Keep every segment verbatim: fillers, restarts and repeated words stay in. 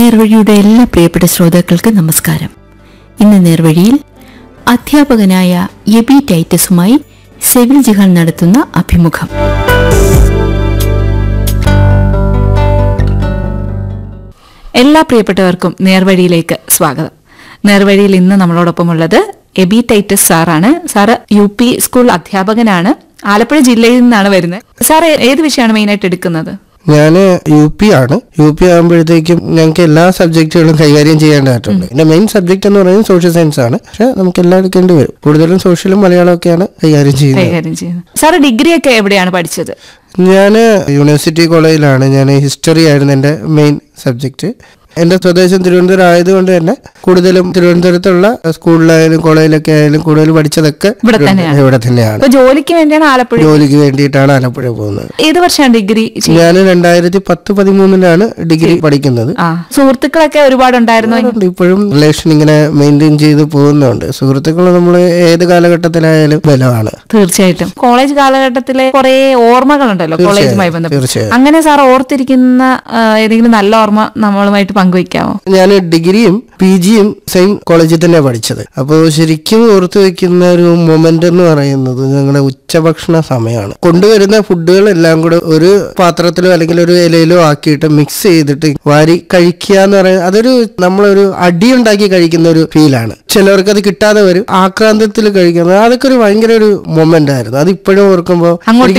നേർവഴിയുടെ എല്ലാ പ്രിയപ്പെട്ട ശ്രോതാക്കൾക്ക് നമസ്കാരം. ഇന്ന് നേർവഴിയിൽ അധ്യാപകനായ എബി ടൈറ്റസുമായി സെവിൽ ജിഹാൻ നടത്തുന്ന അഭിമുഖം. എല്ലാ പ്രിയപ്പെട്ടവർക്കും നേർവഴിയിലേക്ക് സ്വാഗതം. നേർവഴിയിൽ ഇന്ന് നമ്മളോടൊപ്പമുള്ളത് എബി ടൈറ്റസ് സാറാണ്. സാറ് യു പി സ്കൂൾ അധ്യാപകനാണ്. ആലപ്പുഴ ജില്ലയിൽ നിന്നാണ് വരുന്നത്. സാർ ഏത് വിഷയമാണ് മെയിനായിട്ട് എടുക്കുന്നത്? ഞാൻ യു പി ആണ്. യു പി ആകുമ്പോഴത്തേക്കും ഞങ്ങൾക്ക് എല്ലാ സബ്ജക്റ്റുകളും കൈകാര്യം ചെയ്യേണ്ടതായിട്ടുണ്ട്. എന്റെ മെയിൻ സബ്ജക്ട് എന്ന് പറയുന്നത് സോഷ്യൽ സയൻസ് ആണ്. പക്ഷെ നമുക്ക് എല്ലാം എടുക്കേണ്ടി വരും. കൂടുതലും സോഷ്യലും മലയാളം ഒക്കെയാണ് കൈകാര്യം ചെയ്യുന്നത്. സാർ ഡിഗ്രി ഒക്കെ എവിടെയാണ് പഠിച്ചത്? ഞാൻ യൂണിവേഴ്സിറ്റി കോളേജിലാണ്. ഞാൻ ഹിസ്റ്ററി ആയിരുന്നു എന്റെ മെയിൻ സബ്ജക്ട്. എന്റെ സ്വദേശം തിരുവനന്തപുരം ആയതുകൊണ്ട് തന്നെ കൂടുതലും തിരുവനന്തപുരത്തുള്ള സ്കൂളിലായാലും കോളേജിലൊക്കെ ആയാലും കൂടുതൽ പഠിച്ചതൊക്കെ ഇവിടെ തന്നെയാണ്. ജോലിക്ക് വേണ്ടിയാണ് ആലപ്പുഴ ജോലിക്ക് വേണ്ടിയിട്ടാണ് ആലപ്പുഴ പോകുന്നത്. ഏത് വർഷമാണ് ഡിഗ്രി? ഞാൻ രണ്ടായിരത്തി പത്ത് പതിമൂന്നിലാണ് ഡിഗ്രി പഠിക്കുന്നത്. സുഹൃത്തുക്കളൊക്കെ ഒരുപാടുണ്ടായിരുന്നു. ഇപ്പോഴും റിലേഷൻ ഇങ്ങനെ മെയിൻറ്റെയിൻ ചെയ്ത് പോകുന്നുണ്ട്. സുഹൃത്തുക്കൾ നമ്മൾ ഏത് കാലഘട്ടത്തിലായാലും ബലമാണ്. തീർച്ചയായിട്ടും. കോളേജ് കാലഘട്ടത്തിലെ കുറെ ഓർമ്മകളുണ്ടല്ലോ കോളേജുമായി ബന്ധപ്പെട്ട്. അങ്ങനെ സാർ ഓർത്തിരിക്കുന്ന ഏതെങ്കിലും നല്ല ഓർമ്മ നമ്മളുമായിട്ട് പങ്കുവയ്ക്കാമോ? ഞാൻ ഡിഗ്രിയും പി ജിയും സെയിം കോളേജിൽ തന്നെ പഠിച്ചത്. അപ്പോൾ ശരിക്കും ഓർത്തു വെക്കുന്ന ഒരു മൊമെന്റ് എന്ന് പറയുന്നത് ഞങ്ങളുടെ ഉച്ചഭക്ഷണ സമയമാണ്. കൊണ്ടുവരുന്ന ഫുഡുകൾ എല്ലാം കൂടെ ഒരു പാത്രത്തിലോ അല്ലെങ്കിൽ ഒരു ഇലയിലോ ആക്കിയിട്ട് മിക്സ് ചെയ്തിട്ട് വാരി കഴിക്കുക എന്ന് പറയുന്നത് അതൊരു നമ്മളൊരു അടിയുണ്ടാക്കി കഴിക്കുന്ന ഒരു ഫീലാണ്. ചിലവർക്ക് അത് കിട്ടാതെ വരും. ആക്രാന്തത്തിൽ കഴിക്കുന്നത് അതൊക്കെ ഒരു ഭയങ്കര ഒരു മൊമെന്റ് ആയിരുന്നു. അത് ഇപ്പോഴും ഓർക്കുമ്പോൾ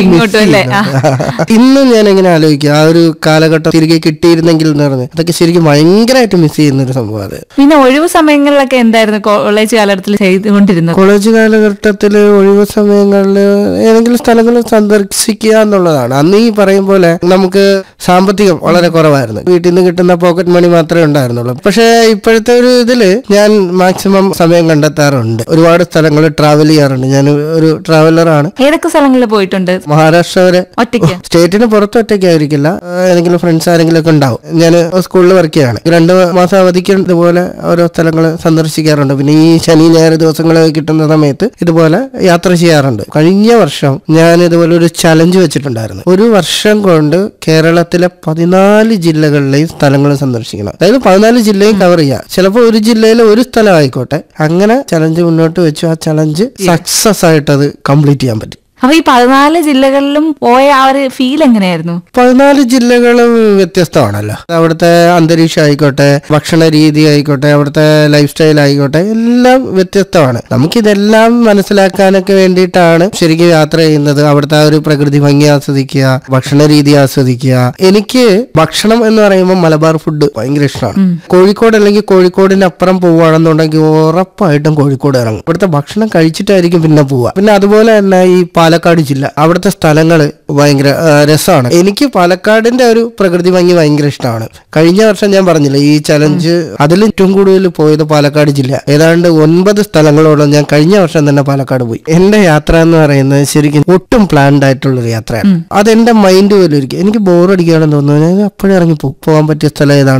ഇന്നും ഞാൻ എങ്ങനെ ആലോചിക്കുക ആ ഒരു കാലഘട്ടം തിരികെ കിട്ടിയിരുന്നെങ്കിൽ എന്ന് പറഞ്ഞത് അതൊക്കെ ശരിക്കും ഭയങ്കരമായിട്ട് മിസ് ചെയ്യുന്ന ഒരു സംഭവം. അത് പിന്നെ ഒഴിവ് സമയങ്ങളിലൊക്കെ എന്തായിരുന്നു കോളേജ് കാലഘട്ടത്തിൽ ചെയ്തുകൊണ്ടിരുന്നത്? കോളേജ് കാലഘട്ടത്തില് ഒഴിവ് സമയങ്ങളിൽ ഏതെങ്കിലും സ്ഥലങ്ങൾ സന്ദർശിക്കുക എന്നുള്ളതാണ്. അന്ന് ഈ പറയും പോലെ നമുക്ക് സാമ്പത്തികം വളരെ കുറവായിരുന്നു. വീട്ടിൽ നിന്ന് കിട്ടുന്ന പോക്കറ്റ് മണി മാത്രമേ ഉണ്ടായിരുന്നുള്ളൂ. പക്ഷേ ഇപ്പോഴത്തെ ഒരു ഇതില് ഞാൻ മാക്സിമം സമയം കണ്ടെത്താറുണ്ട്. ഒരുപാട് സ്ഥലങ്ങൾ ട്രാവൽ ചെയ്യാറുണ്ട്. ഞാൻ ഒരു ട്രാവലറാണ്. ഏതൊക്കെ സ്ഥലങ്ങളിൽ പോയിട്ടുണ്ട്? മഹാരാഷ്ട്ര വരെ. ഒറ്റയ്ക്ക്? സ്റ്റേറ്റിന് പുറത്ത് ഒറ്റയ്ക്കായിരിക്കില്ല. ഏതെങ്കിലും ഫ്രണ്ട്സ് ആരെങ്കിലും ഒക്കെ ഉണ്ടാവും. ഞാൻ സ്കൂളിൽ വർക്ക് ചെയ്യാണ്. രണ്ടു മാസം അവധിക്ക് ഇതുപോലെ ഓരോ സ്ഥലങ്ങൾ സന്ദർശിക്കാറുണ്ട്. പിന്നെ ഈ ശനി ഞായർ ദിവസങ്ങൾ കിട്ടുന്ന സമയത്ത് ഇതുപോലെ യാത്ര ചെയ്യാറുണ്ട്. കഴിഞ്ഞ വർഷം ഞാൻ ഇതുപോലെ ഒരു ചലഞ്ച് വെച്ചിട്ടുണ്ടായിരുന്നു. ഒരു വർഷം കൊണ്ട് കേരളത്തിലെ പതിനാല് ജില്ലകളിലെയും സ്ഥലങ്ങൾ സന്ദർശിക്കണം. അതായത് പതിനാല് ജില്ലയും കവർ ചെയ്യാം. ചിലപ്പോൾ ഒരു ജില്ലയിലെ ഒരു സ്ഥലം ആയിക്കോട്ടെ. അങ്ങനെ ചലഞ്ച് മുന്നോട്ട് വെച്ചു. ആ ചലഞ്ച് സക്സസ് ആയിട്ട് അത് കംപ്ലീറ്റ് ചെയ്യാൻ പറ്റും. അപ്പൊ ഈ പതിനാല് ജില്ലകളിലും പോയ ആ ഒരു ഫീൽ എങ്ങനെയായിരുന്നു? പതിനാല് ജില്ലകളും വ്യത്യസ്തമാണല്ലോ. അവിടുത്തെ അന്തരീക്ഷം ആയിക്കോട്ടെ, ഭക്ഷണ രീതി ആയിക്കോട്ടെ, അവിടുത്തെ ലൈഫ് സ്റ്റൈൽ ആയിക്കോട്ടെ, എല്ലാം വ്യത്യസ്തമാണ്. നമുക്കിതെല്ലാം മനസ്സിലാക്കാനൊക്കെ വേണ്ടിയിട്ടാണ് ശരിക്കും യാത്ര ചെയ്യുന്നത്. അവിടുത്തെ ആ ഒരു പ്രകൃതി ഭംഗി ആസ്വദിക്കുക, ഭക്ഷണ രീതി ആസ്വദിക്കുക. എനിക്ക് ഭക്ഷണം എന്ന് പറയുമ്പോൾ മലബാർ ഫുഡ് ഭയങ്കര ഇഷ്ടമാണ്. കോഴിക്കോട് അല്ലെങ്കിൽ കോഴിക്കോടിനപ്പുറം പോവുകയാണെന്നുണ്ടെങ്കിൽ ഉറപ്പായിട്ടും കോഴിക്കോട് ഇറങ്ങും. ഇവിടുത്തെ ഭക്ഷണം കഴിച്ചിട്ടായിരിക്കും പിന്നെ പോവുക. പിന്നെ അതുപോലെ തന്നെ ഈ പാലക്കാട് ജില്ല, അവിടുത്തെ സ്ഥലങ്ങള് ഭയങ്കര രസമാണ്. എനിക്ക് പാലക്കാടിന്റെ ഒരു പ്രകൃതി ഭംഗി ഭയങ്കര ഇഷ്ടമാണ്. കഴിഞ്ഞ വർഷം ഞാൻ പറഞ്ഞില്ല ഈ ചലഞ്ച്, അതിൽ ഏറ്റവും കൂടുതൽ പോയത് പാലക്കാട് ജില്ല. ഏതാണ്ട് ഒൻപത് സ്ഥലങ്ങളോളം ഞാൻ കഴിഞ്ഞ വർഷം തന്നെ പാലക്കാട് പോയി. എന്റെ യാത്ര എന്ന് പറയുന്നത് ശരിക്കും ഒട്ടും പ്ലാൻഡ് ആയിട്ടുള്ളൊരു യാത്രയാണ്. അതെന്റെ മൈൻഡ് പോലും ഇരിക്കും. എനിക്ക് ബോറടിക്കുകയാണെന്ന് തോന്നുന്നു ഞാൻ അപ്പോഴും ഇറങ്ങി പോകും. പോകാൻ പറ്റിയ സ്ഥലം ഏതാണ്,